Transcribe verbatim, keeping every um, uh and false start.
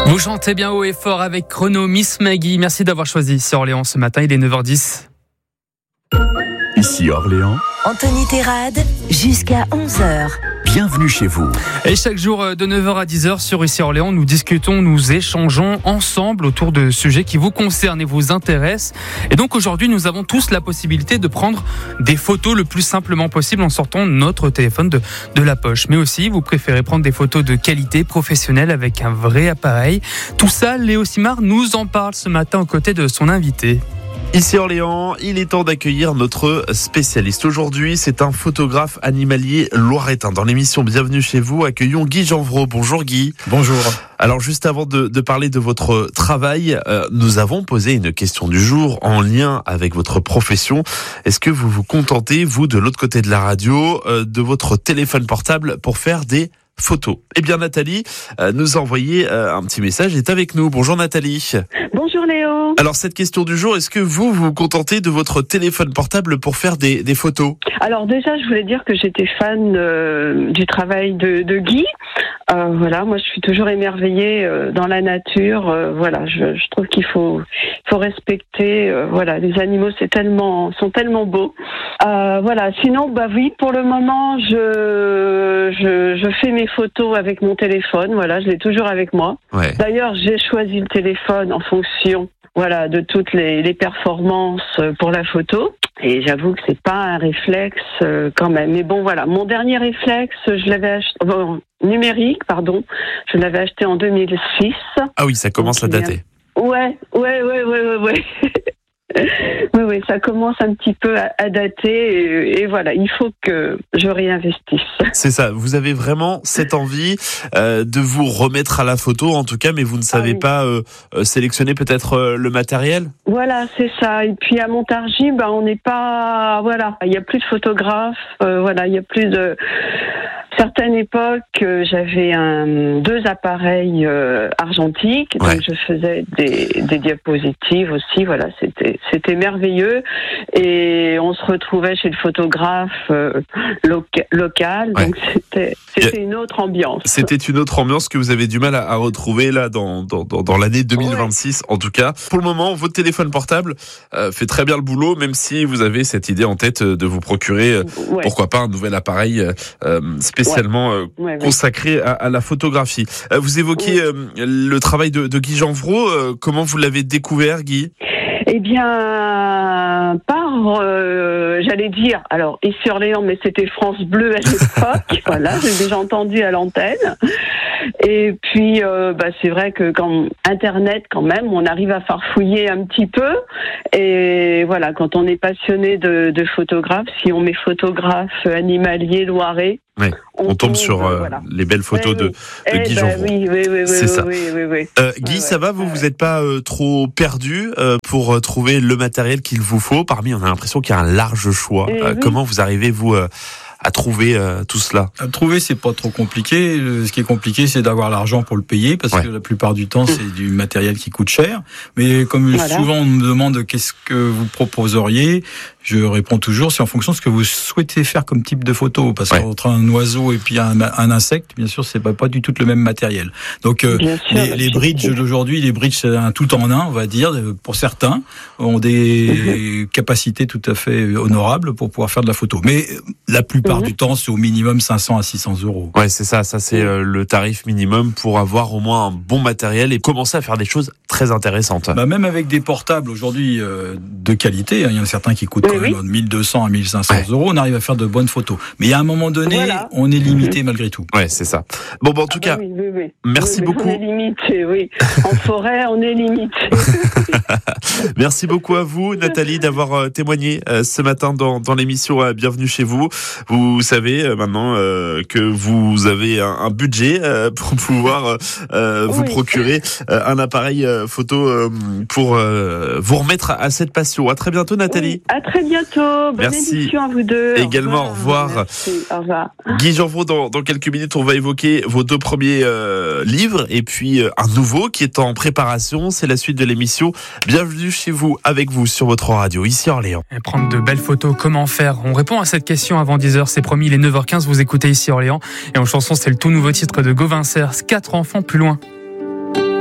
Vous chantez bien haut et fort avec Chrono, Miss Maggie. Merci d'avoir choisi ici Orléans ce matin, il est neuf heures dix. Ici Orléans. Anthony Terrade, jusqu'à onze heures. Bienvenue chez vous. Et chaque jour de neuf heures à dix heures sur Ici Orléans, nous discutons, nous échangeons ensemble autour de sujets qui vous concernent et vous intéressent. Et donc aujourd'hui, nous avons tous la possibilité de prendre des photos le plus simplement possible en sortant notre téléphone de, de la poche. Mais aussi, vous préférez prendre des photos de qualité professionnelle avec un vrai appareil. Tout ça, Léo Simard nous en parle ce matin aux côtés de son invité. Ici Orléans, il est temps d'accueillir notre spécialiste. Aujourd'hui, c'est un photographe animalier loiretain. Dans l'émission Bienvenue chez vous, accueillons Guy Genvreau. Bonjour Guy. Bonjour. Alors juste avant de, de parler de votre travail, euh, nous avons posé une question du jour en lien avec votre profession. Est-ce que vous vous contentez, vous, de l'autre côté de la radio, euh, de votre téléphone portable pour faire des photos? Eh bien Nathalie euh, nous a envoyé euh, un petit message, est avec nous. Bonjour Nathalie. Bonjour Léo. Alors cette question du jour, est-ce que vous vous contentez de votre téléphone portable pour faire des, des photos? Alors déjà, je voulais dire que j'étais fan euh, du travail de, de Guy. Euh, voilà, moi je suis toujours émerveillée euh, dans la nature. Euh, voilà, je, je trouve qu'il faut, faut respecter. Euh, voilà, les animaux c'est tellement, sont tellement beaux. Euh, voilà. Sinon, bah oui, pour le moment, je, je, je fais mes photos avec mon téléphone. Voilà, je l'ai toujours avec moi. Ouais. D'ailleurs, j'ai choisi le téléphone en fonction, voilà, de toutes les, les performances pour la photo. Et j'avoue que c'est pas un réflexe euh, quand même. Mais bon, voilà, mon dernier réflexe, je l'avais acheté bon, numérique, pardon. Je l'avais acheté en deux mille six. Ah oui, ça commence Donc, à dater. Ouais, ouais, ouais, ouais, ouais, ouais. Oui, oui, ça commence un petit peu à, à dater et, et voilà, il faut que je réinvestisse. C'est ça, vous avez vraiment cette envie euh, de vous remettre à la photo en tout cas, mais vous ne savez ah oui. pas euh, euh, sélectionner peut-être euh, le matériel? Voilà, c'est ça. Et puis à Montargis, bah, on n'est pas... Voilà, il n'y a plus de photographes, euh, voilà, il n'y a plus de... Certaines époques, euh, j'avais un, deux appareils euh, argentiques, donc ouais. je faisais des, des diapositives aussi. Voilà, c'était c'était merveilleux et on se retrouvait chez le photographe euh, loca- local, ouais. donc c'était c'était une autre ambiance. C'était une autre ambiance que vous avez du mal à, à retrouver là dans dans dans, dans l'année deux mille vingt-six ouais. en tout cas. Pour le moment, votre téléphone portable euh, fait très bien le boulot, même si vous avez cette idée en tête de vous procurer euh, ouais. pourquoi pas un nouvel appareil euh, spécial. spécialement ouais. Euh, ouais, consacré ouais. À, à la photographie. Euh, vous évoquiez ouais. euh, le travail de, de Guy Genvreau. Euh, comment vous l'avez découvert, Guy? Eh bien, par, euh, j'allais dire, alors, ici Orléans, mais c'était France Bleu à l'époque. Voilà, j'ai déjà entendu à l'antenne. Et puis, euh, bah, c'est vrai que quand Internet, quand même, on arrive à farfouiller un petit peu. Et voilà, quand on est passionné de, de photographe, si on met photographe animalier loiret, oui, on, on tombe, tombe sur euh, voilà. les belles photos ouais, de, oui. de Guy bah, Genvreau. Oui, oui, oui, c'est oui, ça. Oui, oui, oui. Euh, Guy, ouais, ça va, vous, ouais. vous n'êtes pas euh, trop perdu euh, pour euh, trouver le matériel qu'il vous faut? Parmi, on a l'impression qu'il y a un large choix. Euh, oui. Comment vous arrivez, vous, euh, à trouver euh, tout cela? À trouver, c'est pas trop compliqué. Ce qui est compliqué, c'est d'avoir l'argent pour le payer, parce ouais. que la plupart du temps, c'est du matériel qui coûte cher. Mais comme voilà. souvent on me demande qu'est-ce que vous proposeriez, je réponds toujours, c'est en fonction de ce que vous souhaitez faire comme type de photo. Parce ouais. qu'entre un oiseau et puis un, un insecte, bien sûr, c'est pas, pas du tout le même matériel. Donc euh, sûr, les, les bridges d'aujourd'hui, les bridges, c'est un tout en un, on va dire, pour certains, ont des capacités tout à fait honorables pour pouvoir faire de la photo. Mais la plupart mm-hmm. du temps, c'est au minimum cinq cents à six cents euros. Ouais, c'est ça. Ça, c'est euh, le tarif minimum pour avoir au moins un bon matériel et commencer à faire des choses très intéressantes. Bah, même avec des portables aujourd'hui euh, de qualité, hein, il y en a certains qui coûtent oui, quand même oui. mille deux cents à mille cinq cents ouais. euros, on arrive à faire de bonnes photos. Mais il y a un moment donné, voilà. on est limité mmh. malgré tout. Ouais, c'est ça. Bon, bah, en tout ah cas, bah oui, oui, oui. merci oui, beaucoup. On est limité, oui. En forêt, on est limité. Merci beaucoup à vous, Nathalie, d'avoir euh, témoigné euh, ce matin dans, dans l'émission euh, Bienvenue chez vous. Vous savez euh, maintenant euh, que vous avez un, un budget euh, pour pouvoir euh, vous oui. procurer euh, un appareil euh, photo euh, pour euh, vous remettre à, à cette passion. À très bientôt, Nathalie. Oui. À très bientôt. Bonne Merci. émission à vous deux. Également, au revoir. Au revoir. Merci. Au revoir. Guy Genvreau, dans, dans quelques minutes, on va évoquer vos deux premiers euh, livres et puis euh, un nouveau qui est en préparation. C'est la suite de l'émission. Bienvenue chez vous, avec vous sur votre radio, ici Orléans. Et prendre de belles photos, comment faire? On répond à cette question avant dix heures, c'est promis, il est neuf heures quinze, vous écoutez ici Orléans. Et en chanson, c'est le tout nouveau titre de Gauvin Cers, Quatre enfants plus loin.